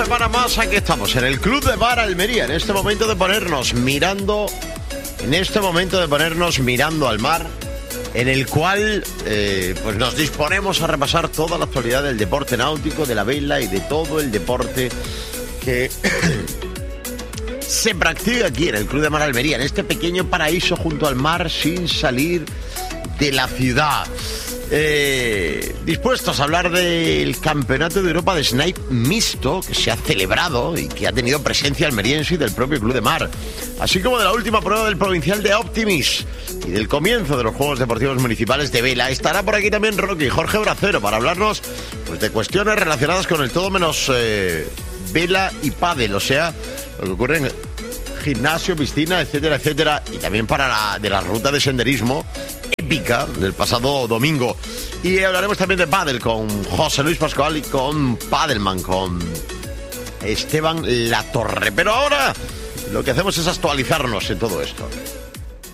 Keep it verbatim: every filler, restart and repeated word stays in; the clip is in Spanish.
Para más, aquí estamos en el Club de Bar Almería, en este momento de ponernos mirando, en este momento de ponernos mirando al mar, en el cual eh, pues nos disponemos a repasar toda la actualidad del deporte náutico, de la vela y de todo el deporte que se practica aquí en el Club de Bar Almería, en este pequeño paraíso junto al mar sin salir de la ciudad. Eh, dispuestos a hablar del Campeonato de Europa de Snipe Mixto que se ha celebrado y que ha tenido presencia almeriense y del propio Club de Mar, así como de la última prueba del provincial de Optimis y del comienzo de los Juegos Deportivos Municipales de Vela. Estará por aquí también Rocky Jorge Bracero para hablarnos pues, de cuestiones relacionadas con el todo menos eh, vela y pádel, o sea, lo que ocurre en gimnasio, piscina, etcétera, etcétera, y también para la, de la ruta de senderismo épica del pasado domingo. Y hablaremos también de pádel con José Luis Pascual y con Padelman, con Esteban Latorre. Pero ahora lo que hacemos es actualizarnos en todo esto.